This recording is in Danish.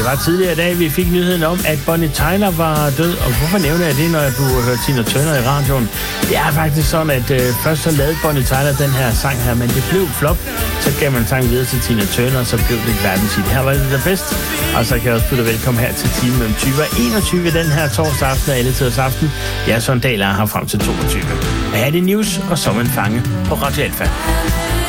Det var tidligere i dag, vi fik nyheden om, at Bonnie Tyler var død. Og hvorfor nævner jeg det, når du har hørt Tina Turner i radioen? Det er faktisk sådan, at først så lavede Bonnie Tyler den her sang her, men det blev flop. Så gav man sangen videre til Tina Turner, og så blev det et verdenshit. Her var det der bedst. Og så kan jeg også byde dig velkommen her til timen mellem 20 og 21 den her torsdag aften og alle tiders aften. Jeg er Søren Dahl, her frem til 22. Og her er det news, og så man fange på Radio Alfa.